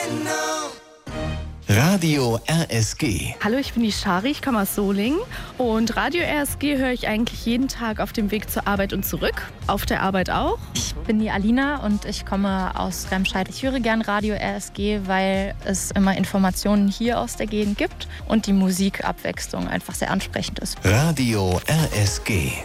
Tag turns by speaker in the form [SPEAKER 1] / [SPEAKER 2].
[SPEAKER 1] Radio RSG.
[SPEAKER 2] Hallo, ich bin die Shari, ich komme aus Solingen und Radio RSG höre ich eigentlich jeden Tag auf dem Weg zur Arbeit und zurück, auf der Arbeit auch.
[SPEAKER 3] Ich bin die Alina und ich komme aus Remscheid. Ich höre gern Radio RSG, weil es immer Informationen hier aus der Gegend gibt und die Musikabwechslung einfach sehr ansprechend ist.
[SPEAKER 1] Radio RSG.